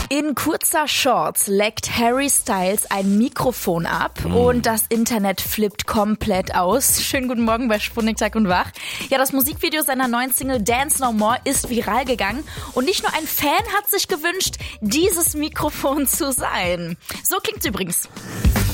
In kurzer Shorts leckt Harry Styles ein Mikrofon ab und das Internet flippt komplett aus. Schönen guten Morgen bei Sputnik Tag und Wach. Ja, das Musikvideo seiner neuen Single Dance No More ist viral gegangen und nicht nur ein Fan hat sich gewünscht, dieses Mikrofon zu sein. So klingt's übrigens.